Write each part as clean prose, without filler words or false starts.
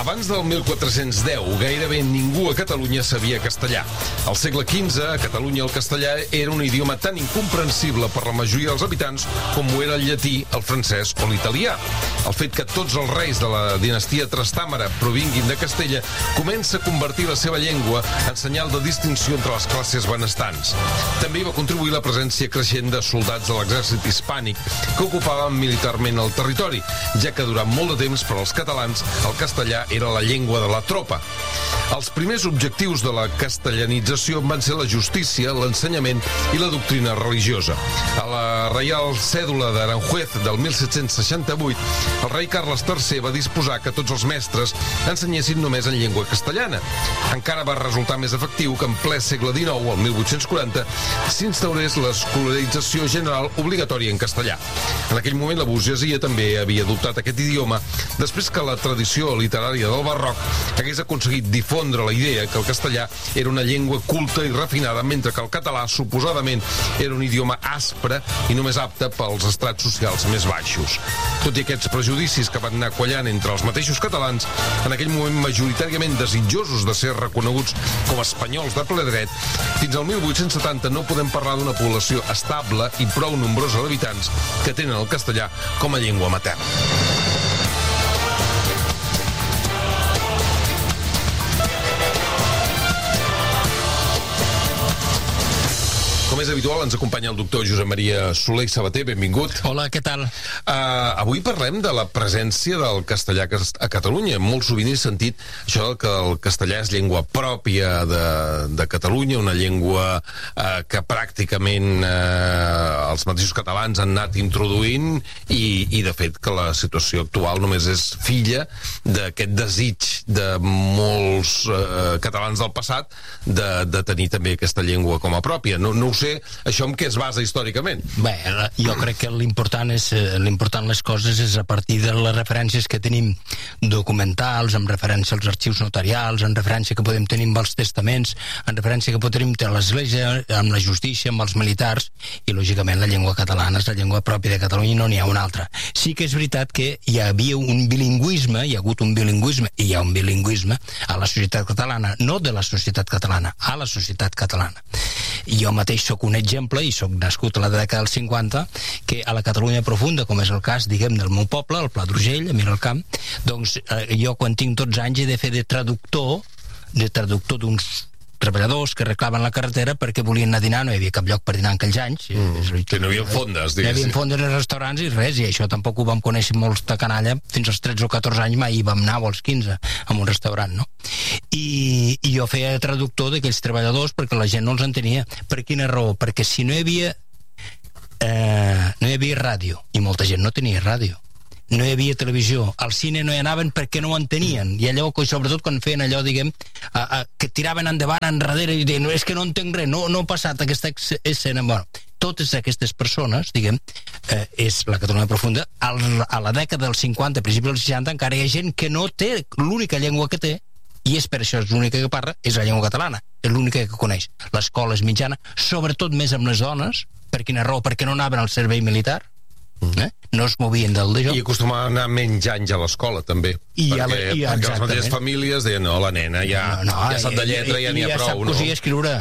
Abans del 1410, gairebé ningú a Catalunya sabia castellà. Al segle XV, a Catalunya el castellà era un idioma tan incomprensible per la majoria dels habitants com ho era el llatí, el francès o l'italià. El fet que tots els reis de la dinastia Trastàmara provinguin de Castella comença a convertir la seva llengua en senyal de distinció entre les classes benestants. També va contribuir la presència creixent de soldats de l'exèrcit hispànic que ocupaven militarment el territori, ja que durant molt de temps per als catalans el castellà era la llengua de la tropa. Els primers objectius de la castellanització van ser la justícia, l'ensenyament i la doctrina religiosa. A la Reial Cèdula d'Aranjuez del 1768, el rei Carles III va disposar que tots els mestres ensenyessin només en llengua castellana. Encara va resultar més efectiu que en ple segle XIX, el 1840, s'instaurés l'escolarització general obligatòria en castellà. En aquell moment la burgesia també havia adoptat aquest idioma després que la tradició literària del barroc hagués aconseguit difondre la idea que el castellà era una llengua culta i refinada, mentre que el català suposadament era un idioma aspre i només apte pels estrats socials més baixos. Tot i aquests prejudicis que van anar quallant entre els mateixos catalans, en aquell moment majoritàriament desitjosos de ser reconeguts com a espanyols de ple dret, fins al 1870 no podem parlar d'una població estable i prou nombrosa d'habitants que tenen el castellà com a llengua materna. Com és habitual, ens acompanya el doctor Josep Maria Soler i Sabater. Benvingut. Hola, què tal? Avui parlem de la presència del castellà a Catalunya. Molt sovint he sentit això que el castellà és llengua pròpia de Catalunya, una llengua que pràcticament els mateixos catalans han anat introduint i de fet que la situació actual només és filla d'aquest desig de molts catalans del passat de tenir també aquesta llengua com a pròpia. No ho sé, això en què es basa històricament? Bé, jo crec que l'important les coses és a partir de les referències que tenim documentals, amb referència als arxius notarials, en referència que podem tenir amb els testaments, en referència que podem tenir a l'Església, amb la justícia, amb els militars, i lògicament la llengua catalana és la llengua pròpia de Catalunya i no n'hi ha una altra. Sí que és veritat que hi havia un bilingüisme, hi ha hagut un bilingüisme, i hi ha un bilingüisme a la societat catalana, no de la societat catalana, a la societat catalana. Jo mateix soc un exemple, i soc nascut a la dècada dels 50, que a la Catalunya profunda, com és el cas, diguem, del meu poble, el Pla d'Urgell, a Miralcamp, doncs jo quan tinc 12 anys he de fer de traductor d'uns treballadors que reclamen la carretera perquè volien anar a dinar, no hi havia cap lloc per dinar en aquells anys. Que no hi havia fondes, diguéssim. No hi havia fondes en restaurants i res, i això tampoc ho vam conèixer molts de canalla, fins als 13 o 14 anys mai hi vam anar, o als 15, a un restaurant, no? I jo feia traductor d'aquells treballadors perquè la gent no els entenia. Per quina raó? Perquè si no hi havia ràdio, i molta gent no tenia ràdio, no hi havia televisió, al cine no hi anaven perquè no ho entenien, i allò, sobretot quan feien allò, diguem, que tiraven endavant, enrere, i deien, és que no entenc res, no ha passat aquesta escena. Bueno, totes aquestes persones, diguem, és la Catalunya profunda. A la dècada dels 50, a principis dels 60, encara hi ha gent que no té, l'única llengua que té, i és per això, és l'única que parla, és la llengua catalana, és l'única que coneix. L'escola és mitjana, sobretot més amb les dones. Per quina raó? Perquè no anaven al servei militar, no es movien del d'això. I acostumaven a anar menys anys a l'escola, també. Perquè les mateixes famílies deien, no, la nena ja sap de lletra, ja n'hi ha prou. Ja sap cosir i escriure.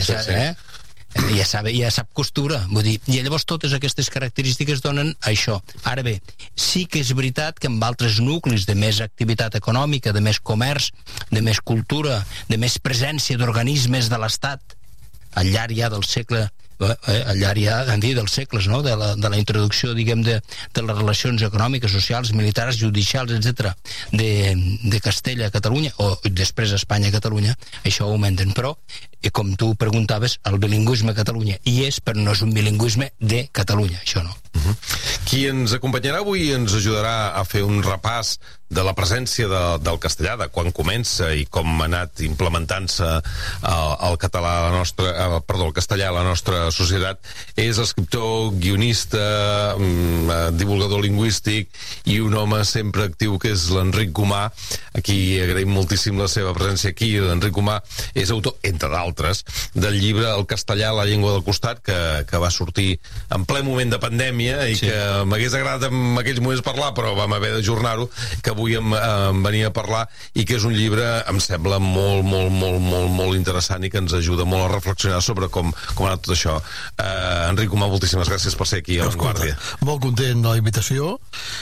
Ja sap costura. Vull dir, i llavors totes aquestes característiques donen això. Ara bé, sí que és veritat que amb altres nuclis de més activitat econòmica, de més comerç, de més cultura, de més presència d'organismes de l'Estat, al llarg ja del segle, al llarg ja dels segles, no? de la introducció, diguem, de les relacions econòmiques, socials, militars, judicials, etc., de Castella a Catalunya, o després Espanya a Catalunya, això augmenten. Però, com tu preguntaves, el bilingüisme a Catalunya hi és, però no és un bilingüisme de Catalunya, això no. Qui ens acompanyarà avui ens ajudarà a fer un repàs de la presència del castellà, de quan comença i com ha anat implementant-se el castellà a la nostra societat, és escriptor, guionista, divulgador lingüístic i un home sempre actiu que és l'Enric Gomà, a qui agraïm moltíssim la seva presència aquí. L'Enric Gomà és autor, entre d'altres, del llibre El castellà, la llengua del costat, que va sortir en ple moment de pandèmia i que m'hagués agradat en aquells moments parlar, però vam haver d'ajornar-ho, que avui avui em venia a parlar, i que és un llibre, em sembla, molt interessant i que ens ajuda molt a reflexionar sobre com ha anat tot això. Enric Humà, moltíssimes gràcies per ser aquí a Vanguardia. Molt content de la invitació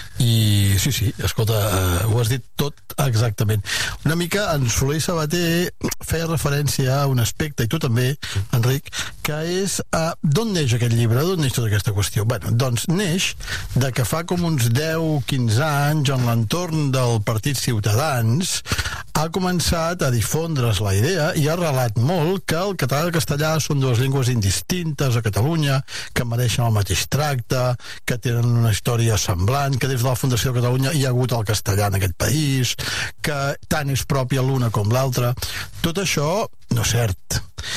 i sí, escolta, ho has dit tot exactament. Una mica en Soler i Sabater feia referència a un aspecte, i tu també, Enric, que és d'on neix aquest llibre, d'on neix tota aquesta qüestió? Bueno, doncs neix de que fa com uns 10-15 anys, en l'entorn del Partit Ciutadans, ha començat a difondre's la idea i ha relat molt que el català i el castellà són dues llengües indistintes a Catalunya, que mereixen el mateix tracte, que tenen una història semblant, que des de la Fundació de Catalunya hi ha hagut el castellà en aquest país, que tant és pròpia l'una com l'altra. Tot això no és cert.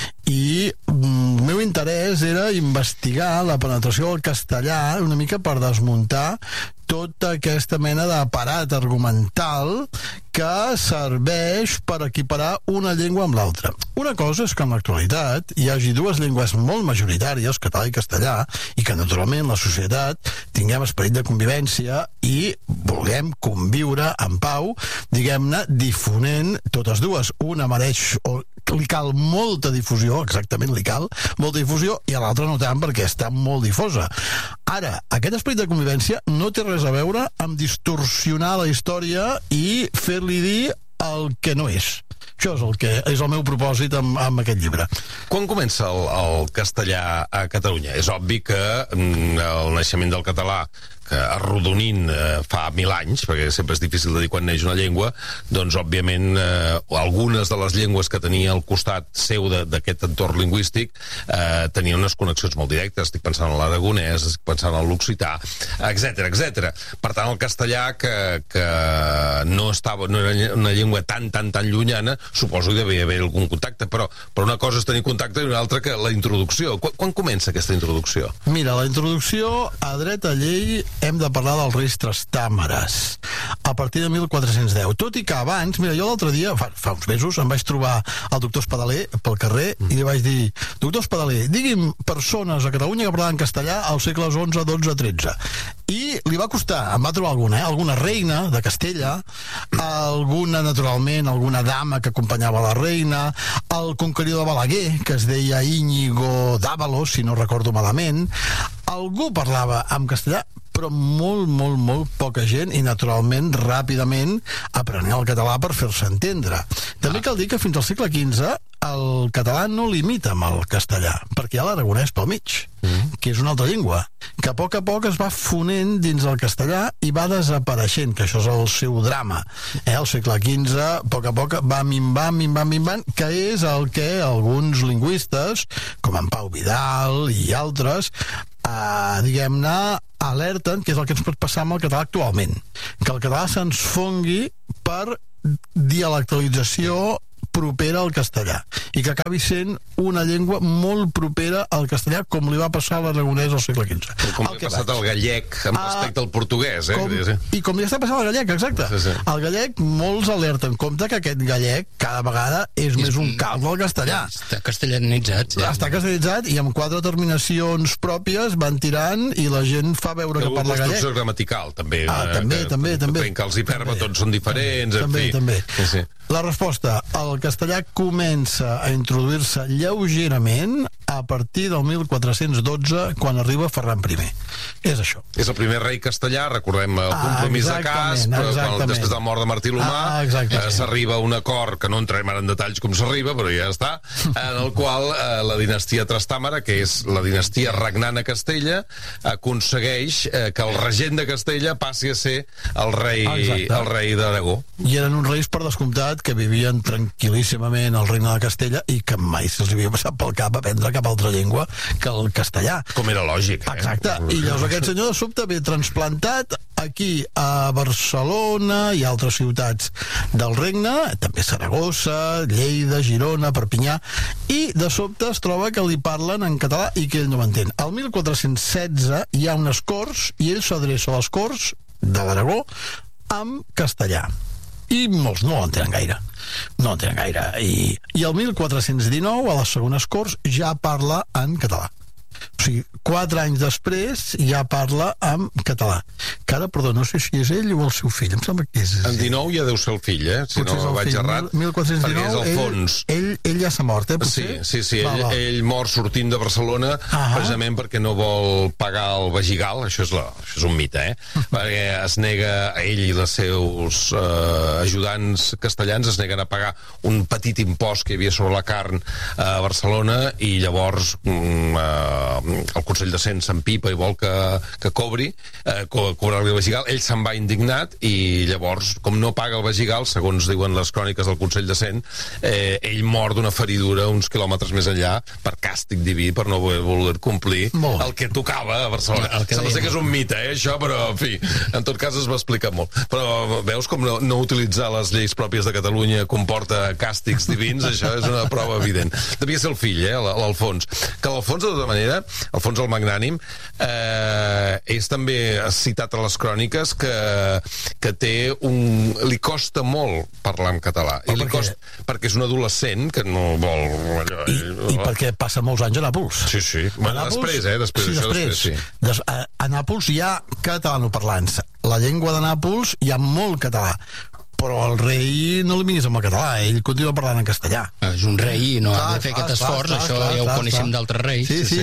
I el meu interès era investigar la penetració del castellà una mica per desmuntar tota aquesta mena d'aparat argumental que serveix per equiparar una llengua amb l'altra. Una cosa és que en l'actualitat hi hagi dues llengües molt majoritàries, català i castellà, i que naturalment la societat tinguem esperit de convivència i vulguem conviure en pau, diguem-ne, difonent totes dues. Una mereix o li cal molta difusió, exactament li cal molta difusió, i a l'altra no tant perquè està molt difosa. Ara, aquest esperit de convivència no té res a veure amb distorsionar la història i fer-li dir el que no és. Això és el meu propòsit amb aquest llibre. Quan comença el castellà a Catalunya? És obvi que el naixement del català, que arrodonint fa 1000 anys, perquè sempre és difícil de dir quan neix una llengua, doncs òbviament algunes de les llengües que tenia al costat seu d'aquest entorn lingüístic tenien unes connexions molt directes. Estic pensant en l'aragonès, estic pensant en l'occità, etc. Per tant, el castellà, que no era una llengua tan llunyana, suposo que devia haver algun contacte, però una cosa és tenir contacte i una altra que la introducció. Quan comença aquesta introducció? Mira, la introducció, a dreta llei, hem de parlar dels reis Trastàmeres, a partir de 1410. Tot i que abans, mira, jo l'altre dia, fa uns mesos, em vaig trobar el doctor Espadaler pel carrer i li vaig dir: doctor Espadaler, digui'm persones a Catalunya que parlaven castellà als segles XI, XII, XIII. I li va costar, em va trobar alguna reina de Castella, naturalment, alguna dama que acompanyava la reina, el conqueridor de Balaguer, que es deia Íñigo d'Ávalos, si no recordo malament. Algú parlava en castellà, però molt poca gent, i naturalment ràpidament aprenent el català per fer-se entendre. També cal dir que fins al segle XV el català no limita amb el castellà, perquè hi ha l'aragonès pel mig, que és una altra llengua, que a poc es va fonent dins el castellà i va desapareixent, que això és el seu drama. El segle XV, a poc va minvant, que és el que alguns lingüistes, com en Pau Vidal i altres, diguem-ne, alerten que és el que ens pot passar amb el català actualment, que el català se'ns fongui per dialectalització propera al castellà, i que acabi sent una llengua molt propera al castellà, com li va passar a l'aragonès al segle XV. Com li ha passat al gallec amb respecte al portuguès, I com li està passant al gallec, exacte. Sí. El gallec, molts alerten compte que aquest gallec cada vegada és més un calc del castellà. Està castellanitzat. Està castellanitzat, i amb 4 terminacions pròpies van tirant i la gent fa veure que parla gallec. Construcció gramatical, també. També. Que els hiperbatons són diferents. També. Sí. La resposta: el castellà comença a introduir-se lleugerament a partir del 1412, quan arriba Ferran I. És això. És el primer rei castellà, recordem el compromís de Casp, després de la mort de Martí l'Humà, s'arriba a un acord, que no entrem ara en detalls com s'arriba, però ja està, en el qual la dinastia Trastàmera, que és la dinastia regnant a Castella, aconsegueix que el regent de Castella passi a ser el rei d'Aragó. I eren uns reis, per descomptat, que vivien tranquil·líssimament al regne de Castella i que mai se'ls havia passat pel cap aprendre cap altra llengua que el castellà. Com era lògic, Exacte. I llavors aquest senyor de sobte ve transplantat aquí a Barcelona i altres ciutats del regne, també Saragossa, Lleida, Girona, Perpinyà, i de sobte es troba que li parlen en català i que ell no m'entén. Al 1416 hi ha unes corts i ell s'adreça a les corts de l'Aragó amb castellà. I molts no l'entenen gaire. I el 1419, a les segones corts, ja parla en català. O sigui, 4 anys després ja parla en català. Que ara, perdó, no sé si és ell o el seu fill, em sembla que és... En 19 ja deu ser el fill, si potser no vaig errat. 1419, perquè és Alfons. Ell ja s'ha mort, potser? Sí, ell mor sortint de Barcelona precisament perquè no vol pagar el Bajigal, això és un mite, perquè es nega, ell i els seus ajudants castellans es neguen a pagar un petit impost que hi havia sobre la carn a Barcelona, i llavors el Consell de Cent s'empipa i vol que cobrar-li el Bajigal. Ell se'n va indignat i llavors, com no paga el Bajigal, segons diuen les cròniques del Consell de Cent, ell mor d'una feridura uns quilòmetres més enllà per càstig diví, per no voler complir el que tocava a Barcelona. Sembla ser que és un mite, això, però en fi, en tot cas es va explicar molt. Però veus com no utilitzar les lleis pròpies de Catalunya comporta càstigs divins? Això és una prova evident. Devia ser el fill, l'Alfons. Que l'Alfons, de tota manera, Alfons el Magnànim, és també citat a les cròniques que li costa molt parlar en català. Perquè és un adolescent que no vol... I perquè passa molts anys a Nàpols. Sí. Després. A Nàpols hi ha catalanoparlants. La llengua de Nàpols hi ha molt català, però el rei no li miris amb el català, ell continua parlant en castellà. És un rei i no ha de fer aquest esforç, això ja ho coneixem d'altres reis. Sí.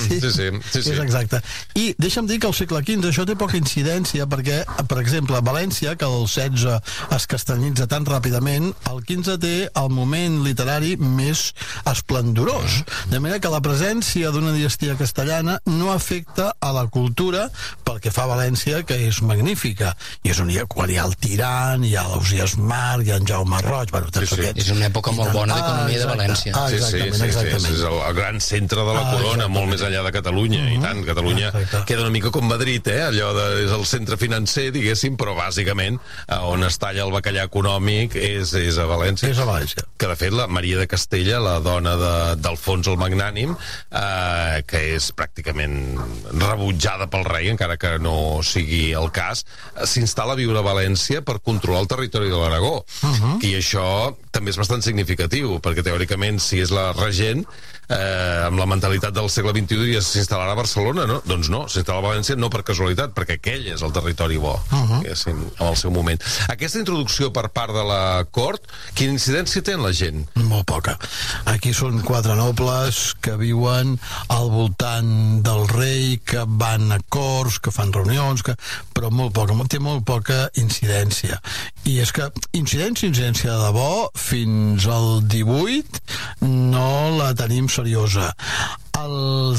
És exacte. I deixa'm dir que al segle XV això té poca incidència, perquè, per exemple, a València, que el XVI es castellanitza tan ràpidament, el XV té el moment literari més esplendorós. De manera que la presència d'una dinastia castellana no afecta a la cultura pel que fa a València, que és magnífica. I és on hi ha el Tirant, hi ha l'Ausiàs Marc, hi ha en Jaume Roig... És una època molt bona d'economia de València. Exactament. És el gran centre de la corona, molt més enllà de Catalunya, i tant. Catalunya queda una mica com Madrid, allò és el centre financer, diguéssim, però bàsicament on es talla el bacallà econòmic és a València. És a València. Que, de fet, la Maria de Castella, la dona d'Alfons el Magnànim, que és pràcticament rebutjada pel rei, encara que no sigui el cas, s'instal·la a viure a València per controlar el territori de l'Aragó. I això també és bastant significatiu, perquè teòricament, si és la regent, amb la mentalitat del segle XXI, diria, s'instal·larà a Barcelona, no? Doncs no, s'instal·la a València no per casualitat, perquè aquell és el territori bo, en el seu moment. Aquesta introducció per part de la cort, quina incidència té en la gent? Molt poca. Aquí són 4 nobles que viuen al voltant del rei, que van a corts, que fan reunions, però molt poca, té molt poca incidència. I és que incidència de debò, fins al 18 no la tenim seriosa. Al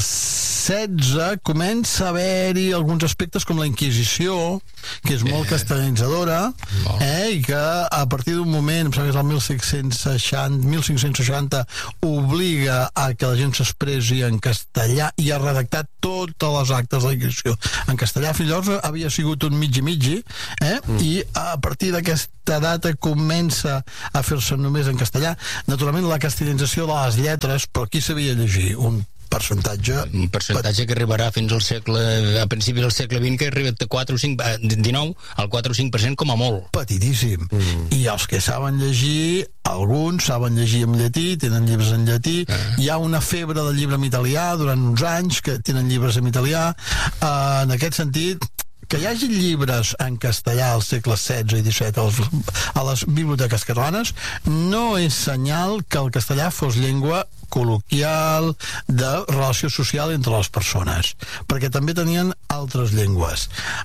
16 comença a haver-hi alguns aspectes com la Inquisició, que és molt castellanitzadora, i que a partir d'un moment, em sembla que és el 1560, obliga a que la gent s'expressi en castellà i ha redactat totes les actes de la Inquisició en castellà. Fins llavors havia sigut un migi-migi, i a partir d'aquesta data comença a fer-se només en castellà. Naturalment, la castellanització de les lletres, però qui sabia llegir? Un percentatge que arribarà fins al segle, a principis del segle XX, que arriba de 4 o 5, 19 al 4 o 5% com a molt. Petitíssim. I els que saben llegir, alguns saben llegir en llatí, tenen llibres en llatí. Hi ha una febre del llibre en italià durant uns anys que tenen llibres en italià. En aquest sentit, que hi hagi llibres en castellà al segle XVI i XVII a les biblioteques catalanes no és senyal que el castellà fos llengua col·loquial de relació social entre les persones, perquè també tenien altres llengües.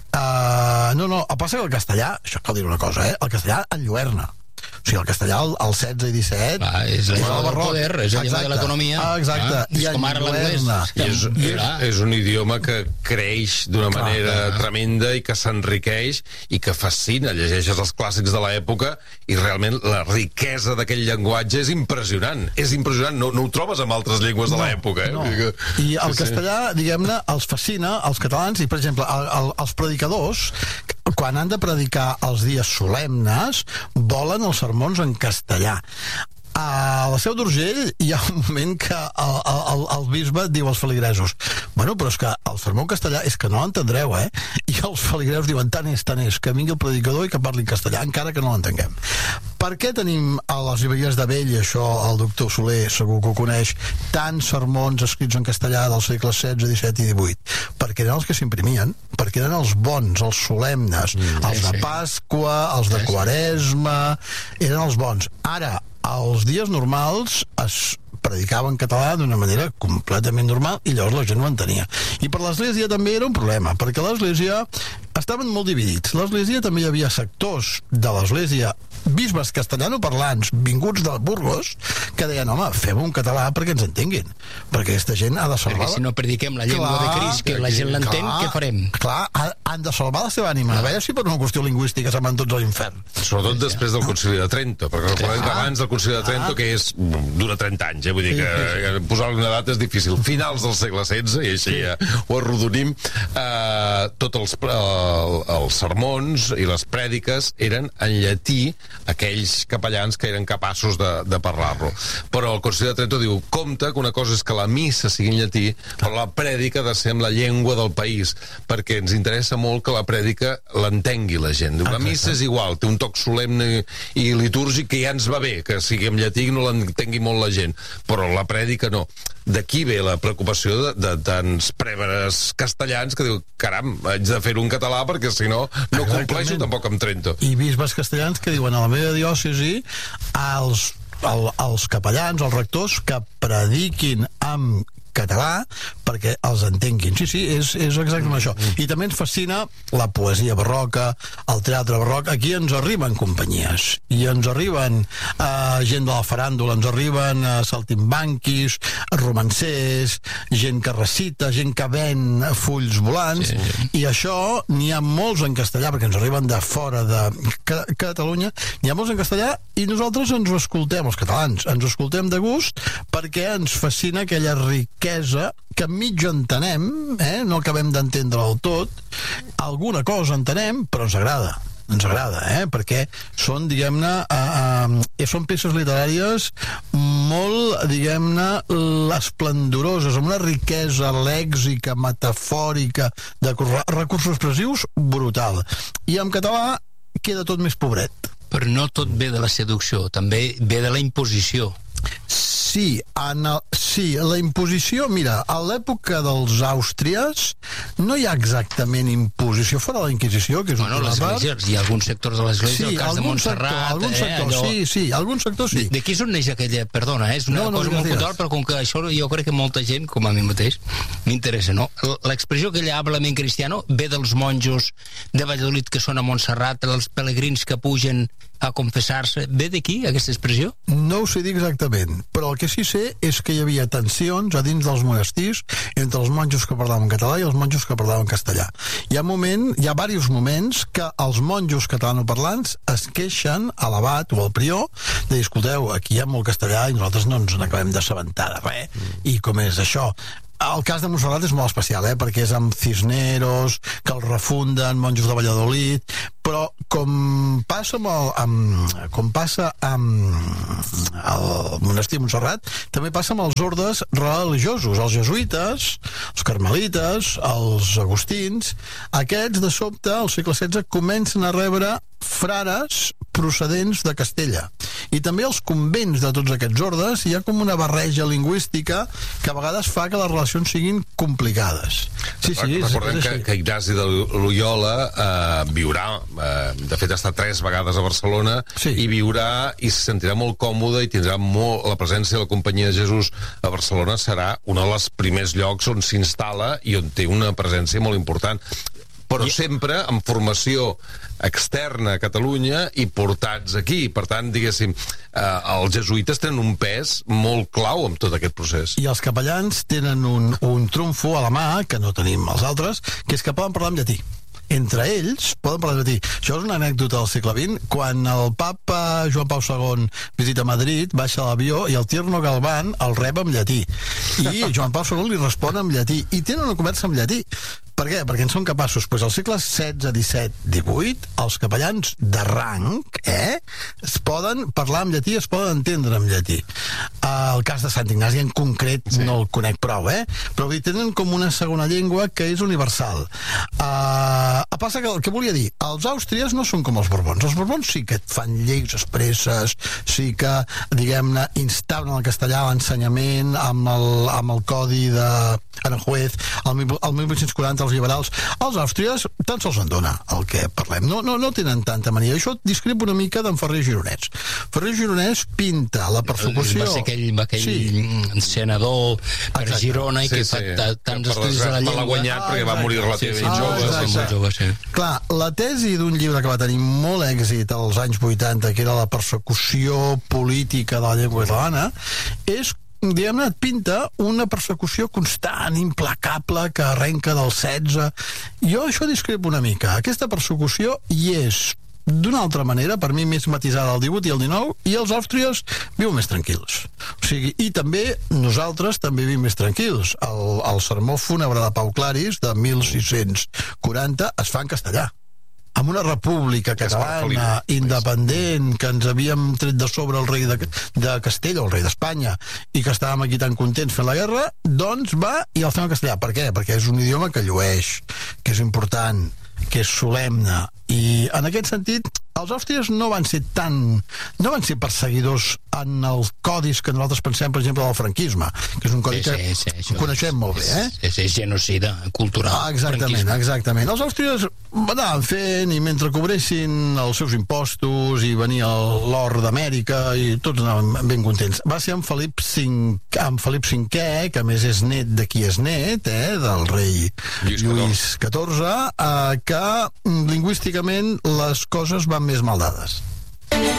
Passa que el castellà, això cal dir una cosa, el castellà enlluerna. O sigui, el castellà al 16 i 17 és la llengua del poder, és la llengua de l'economia. Exacte. És com ara l'anglès. És un idioma que creix d'una manera tremenda i que s'enriqueix i que fascina. Llegeixes els clàssics de l'època i realment la riquesa d'aquell llenguatge és impressionant. És impressionant. No ho trobes amb altres llengües de l'època. I el castellà, diguem-ne, els fascina als catalans i, per exemple, els predicadors, quan han de predicar els dies solemnes, volen els sermons en castellà. A la Seu d'Urgell hi ha un moment que el bisbe diu als feligresos: bueno, però és que el sermó en castellà és que no l'entendreu, I els feligresos diuen: tant és, que vingui el predicador i que parli en castellà, encara que no l'entenguem. Per què tenim a les llibreries de vell, això el doctor Soler segur que ho coneix, tants sermons escrits en castellà dels segles XVI, XVII i XVIII? Perquè eren els que s'imprimien, perquè eren els bons, els solemnes, els de Pasqua, els de Quaresma, eren els bons. Ara, els dies normals es predicava en català d'una manera completament normal i llavors la gent ho entenia. I per l'Església també era un problema, perquè l'Església estaven molt dividits. L'Església també hi havia sectors de l'Església, bisbes castellanoparlants vinguts de Burgos, que deien, home, fem un català perquè ens entenguin, perquè aquesta gent ha de salvar... Perquè si no prediquem la llengua de Crist, que la gent l'entén, què farem? Clar, han de salvar la seva ànima. A veure si per una qüestió lingüística se'n van tots a l'infern. Sobretot després del Concili de Trento, perquè recordem que abans del Concili de Trento, que dura 30 anys, vull dir que posar-li una data és difícil. Finals del segle XVI, i així ho arrodonim, tots els sermons i les prèdiques eren en llatí, aquells capellans que eren capaços de parlar-lo. Però el Concili de Trento diu, compte que una cosa és que la missa sigui en llatí, però la prèdica ha de ser en la llengua del país, perquè ens interessa molt que la prèdica l'entengui la gent. La missa és igual, té un toc solemne i litúrgic que ja ens va bé, que sigui en llatí i no l'entengui molt la gent, però la prèdica no. D'aquí ve la preocupació de tants prèveres castellans que diu, caram, haig de fer-ho en català perquè si no, no compleixo tampoc amb Trento. I bisbes castellans que diuen a la meva diòcesi als capellans, als rectors, que prediquin amb català perquè els entenguin. Sí, és exactament això. I també ens fascina la poesia barroca, el teatre barroc. Aquí ens arriben companyies i ens arriben gent de la faràndula, ens arriben saltimbanquis, romancers, gent que recita, gent que ven fulls volants, i això n'hi ha molts en castellà, perquè ens arriben de fora de Catalunya, n'hi ha molts en castellà i nosaltres ens ho escoltem, els catalans, ens ho escoltem de gust perquè ens fascina aquella riquesa que mig entenem, no acabem d'entendre del tot, alguna cosa entenem, però ens agrada, perquè són, diguem-ne, són peces literàries molt, diguem-ne, esplendoroses, amb una riquesa lèxica, metafòrica, de recursos expressius brutal. I en català queda tot més pobret. Però no tot ve de la seducció, també ve de la imposició. Sí, la imposició, mira, a l'època dels Àustries no hi ha exactament imposició fora de la Inquisició, que és un l'església, hi ha alguns sectors de l'església, el cas de Montserrat... Sí, alguns sectors sí. De qui són neix aquella... Perdona, és una cosa molt puntual, però com que això jo crec que molta gent, com a mi mateix, m'interessa, no? L'expressió que ella hablament cristiano ve dels monjos de Valladolid que són a Montserrat, els pelegrins que pugen a confessar-se. Ve d'aquí, aquesta expressió? No ho sé dir exactament, però el que sí sé és que hi havia tensions a dins dels monestirs entre els monjos que parlaven català i els monjos que parlaven castellà. Hi ha diversos moments que els monjos catalanoparlants es queixen a l'abat o al prior de dir, escolteu, aquí hi ha molt castellà i nosaltres no ens n'acabem d'assabentar de res. I com és això? El cas de Montserrat és molt especial, perquè és amb Cisneros, que el refunden, monjos de Valladolid, però com passa amb el monestir de Montserrat, també passa amb els ordes religiosos, els jesuïtes, els carmelites, els agustins. Aquests, de sobte, al segle XVI, comencen a rebre frares procedents de Castella. I també els convents de tots aquests ordes hi ha com una barreja lingüística que a vegades fa que les relacions siguin complicades. Recordem que Ignasi de Loyola viurà, de fet ha estat 3 vegades a Barcelona, i viurà i se sentirà molt còmode i tindrà molt la presència de la Companyia de Jesús a Barcelona. Serà un dels primers llocs on s'instal·la i on té una presència molt important, però sempre amb formació externa a Catalunya i portats aquí. Per tant, diguéssim, els jesuïtes tenen un pes molt clau en tot aquest procés. I els capellans tenen un trumfo a la mà, que no tenim els altres, que és que poden parlar en llatí. Entre ells poden parlar en llatí. Això és una anècdota del segle XX. Quan el papa Joan Pau II visita Madrid, baixa a l'avió i el Tierno Galván el rep en llatí. I Joan Pau II li respon en llatí. I tenen una conversa en llatí. Per què? Perquè en són capaços. Al segle XVI, XVII, XVIII, els capellans de rang, es poden parlar en llatí, es poden entendre en llatí. El cas de Sant Ignasi en concret no el conec prou, però tenen com una segona llengua que és universal. Passa que el que volia dir, els àustries no són com els borbons. Els borbons sí que et fan lleis expresses, sí que, diguem-ne, instauren el castellà a l'ensenyament amb el codi de Aranjuez, el 1840, els liberals. Els àustries tan sols en dona el que parlem. No tenen tanta mania. Això discrepa una mica d'en Ferrer Gironès. Ferrer Gironès pinta la persecució... Va ser aquell senador per Girona i que fa tants estudis de la llengua. L'ha guanyat perquè va morir relativament jove. Clar, la tesi d'un llibre que va tenir molt èxit als anys 80, que era la persecució política de la llengua catalana, és, diguem-ne, et pinta una persecució constant, implacable, que arrenca del 16. Jo això discrepo una mica. Aquesta persecució hi és d'una altra manera, per mi més matisada al 18 i al 19, i els àustries viuen més tranquils. O sigui, i també nosaltres també vivim més tranquils. El sermó fúnebre de Pau Claris de 1640 es fa en castellà, amb una república catalana independent que ens havíem tret de sobre el rei de Castella, el rei d'Espanya, i que estàvem aquí tan contents fent la guerra, doncs va i el fem en castellà. Per què? Perquè és un idioma que llueix, que és important, que és solemne, i en aquest sentit els àustries no van ser perseguidors en els codis que nosaltres pensem, per exemple, del franquisme, que és un codi que coneixem molt bé, És genocida cultural. Exactament. Els àustries anaven fent, i mentre cobressin els seus impostos i venia l'or d'Amèrica i tots anaven ben contents. Va ser amb Felip V, que a més és net de qui és net, del rei Lluís XIV, que lingüísticament les coses van més mal dades.